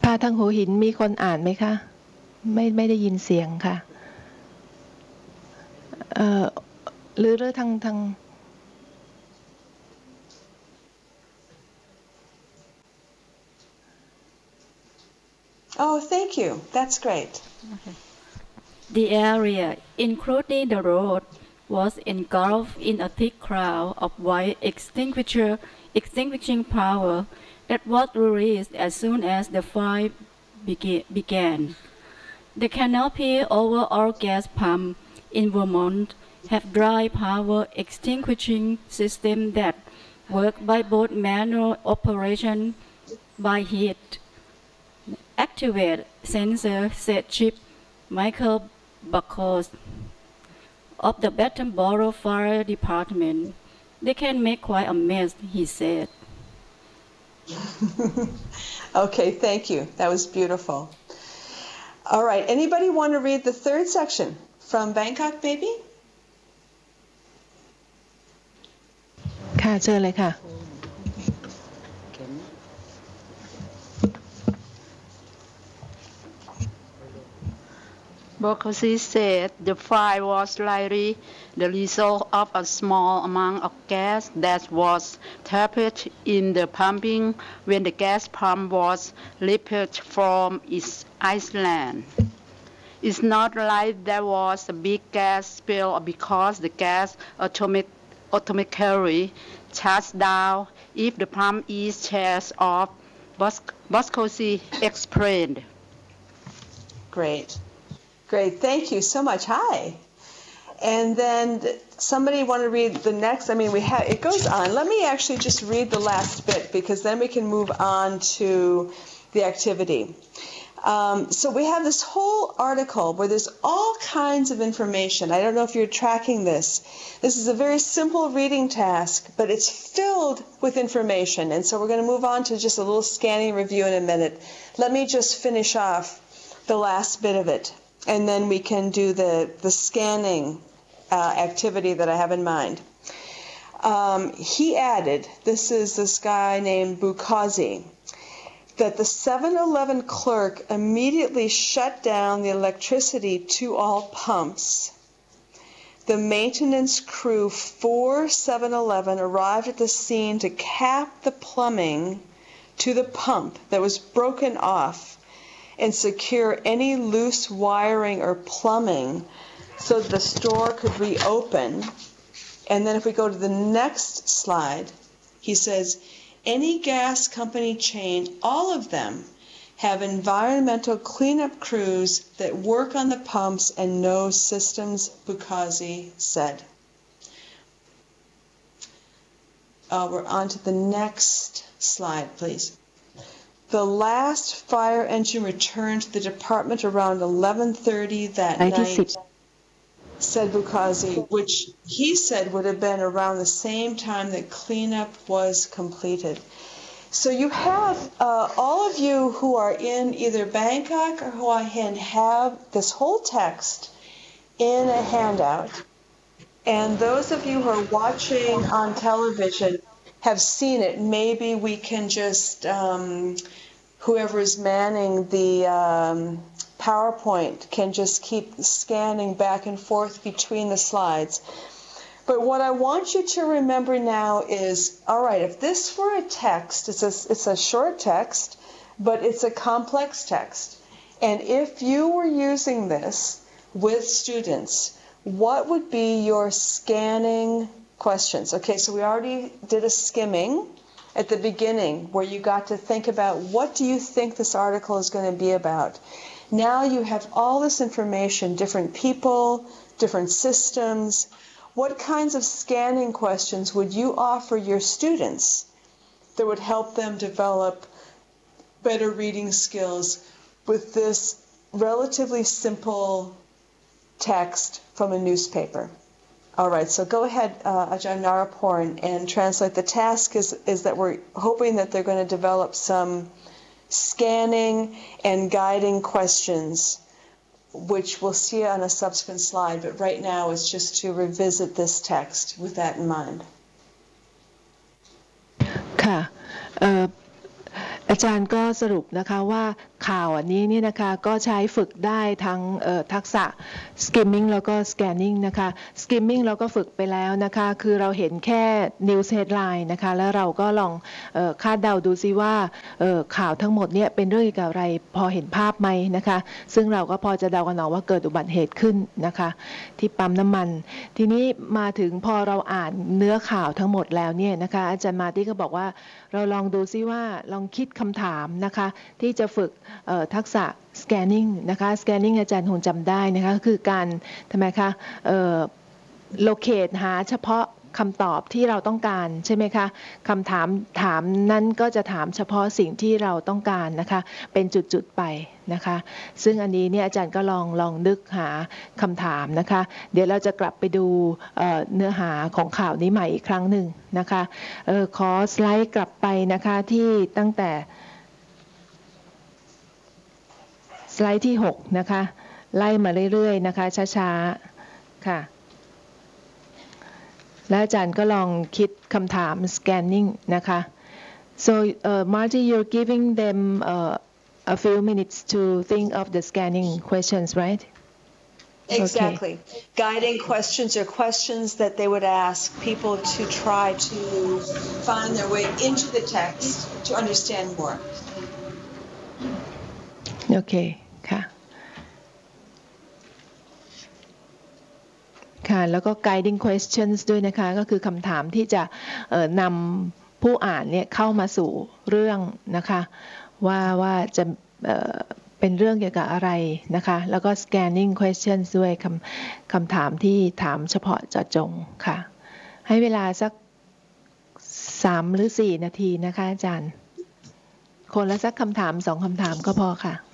พาทางหัวหินมีคนอ่านไหมคะไม่ได้ยินเสียงค่ะหรือทาง Oh, thank you. That's great. Okay. The area, including the road, was engulfed in a thick cloud of white extinguishing powder that was released as soon as the fire began. The canopy over all gas pumps in Vermont have dry power extinguishing systems that work by both manual operation by heat. Activate sensor, said Chief Michael Buckles of the Battenboro Fire Department. They can make quite a mess, he said. Okay, thank you. That was beautiful. All right, anybody want to read the third section from Bangkok Baby? ค่ะเชิญเลยค่ะ Bokosi said the fire was likely the result of a small amount of gas that was trapped in the pumping when the gas pump was lifted from its island. It's not like there was a big gas spill because the gas automatically shuts down if the pump is shut off, Bokosi explained. Great. Great. Thank you so much. Hi. And then somebody want to read the next? I mean, it goes on. Let me actually just read the last bit because then we can move on to the activity. So we have this whole article where there's all kinds of information. I don't know if you're tracking this. This is a very simple reading task, but it's filled with information. And so we're going to move on to just a little scanning review in a minute. Let me just finish off the last bit of it, and then we can do the scanning activity that I have in mind. He added, this is this guy named Bukazi, that the 7-Eleven clerk immediately shut down the electricity to all pumps. The maintenance crew for 7-Eleven arrived at the scene to cap the plumbing to the pump that was broken off and secure any loose wiring or plumbing so that the store could reopen. And then if we go to the next slide, he says, any gas company chain, all of them, have environmental cleanup crews that work on the pumps and know systems, Bukazi said. We're on to the next slide, please. The last fire engine returned to the department around 11:30 that night, said Bukazi, which he said would have been around the same time that cleanup was completed. So you have all of you who are in either Bangkok or Hua Hin have this whole text in a handout. And those of you who are watching on television have seen it. Maybe we can just, whoever is manning the PowerPoint can just keep scanning back and forth between the slides. But what I want you to remember now is, all right, if this were a text, it's a short text, but it's a complex text. And if you were using this with students, what would be your scanning questions? Okay, so we already did a skimming at the beginning where you got to think about what do you think this article is going to be about. Now you have all this information, different people, different systems. What kinds of scanning questions would you offer your students that would help them develop better reading skills with this relatively simple text from a newspaper? All right, so go ahead, Ajahn Naraporn, and translate. The task is that we're hoping that they're going to develop some scanning and guiding questions, which we'll see on a subsequent slide, but right now it's just to revisit this text with that in mind. ค่ะอาจารย์ก็สรุปนะคะว่าข่าวอันนี้เนี่ยนะคะก็ใช้ฝึกได้ทั้งทักษะ skimming แล้วก็ scanning นะคะ skimming เราก็ฝึกไปแล้วนะคะคือเราเห็นแค่ news headline นะคะแล้วเราก็ลองคาดเดาดูซิว่าข่าวทั้งหมดเนี่ยเป็นเรื่องเกี่ยวกับอะไรพอเห็นภาพไหมนะคะซึ่งเราก็พอจะเดากันออกว่าเกิดอุบัติเหตุขึ้นนะคะที่ปั๊มน้ำมันทีนี้มาถึงพอเราอ่านเนื้อข่าวทั้งหมดแล้วเนี่ยนะคะอาจารย์มาร์ตี้ก็บอกว่าเราลองดูซิว่าลองคิดคำถามนะคะที่จะฝึกทักษะ scanning นะคะ scanning อาจารย์คงจำได้นะคะคือการทำไมคะlocate หาเฉพาะคำตอบที่เราต้องการใช่ไหมคะคำถามนั้นก็จะถามเฉพาะสิ่งที่เราต้องการนะคะเป็นจุดๆไปนะคะซึ่งอันนี้เนี่ยอาจารย์ก็ลองนึกหาคำถามนะคะเดี๋ยวเราจะกลับไปดูเนื้อหาของข่าวนี้ใหม่อีกครั้งหนึ่งนะคะขอสไลด์กลับไปนะคะที่ตั้งแต่สไลด์ที่6นะคะไล่มาเรื่อยๆนะคะช้าๆค่ะและอาจารย์ก็ลองคิดคำถาม scanning นะคะ so Marty you're giving them a few minutes to think of the scanning questions right Exactly. Guiding questions are questions that they would ask people to try to find their way into the text to understand more. โอเคค่ะค่ะแล้วก็ guiding questions ด้วยนะคะก็คือคำถามที่จะนำผู้อ่านเนี่ยเข้ามาสู่เรื่องนะคะว่าจะเป็นเรื่องเกี่ยวกับอะไรนะคะแล้วก็ scanning questions ด้วยคำถามที่ถามเฉพาะเจาะจงค่ะให้เวลาสัก3 หรือ 4 นาทีนะคะอาจารย์คนละสักคำถาม2 คำถามก็พอค่ะ